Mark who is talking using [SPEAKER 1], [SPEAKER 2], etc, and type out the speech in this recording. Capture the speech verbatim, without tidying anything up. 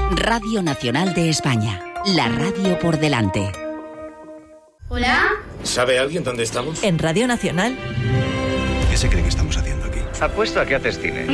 [SPEAKER 1] Radio Nacional de España. La radio por delante.
[SPEAKER 2] ¿Hola?
[SPEAKER 3] ¿Sabe alguien dónde estamos?
[SPEAKER 4] En Radio Nacional.
[SPEAKER 5] ¿Qué se cree que estamos haciendo aquí?
[SPEAKER 6] Apuesto a que haces cine.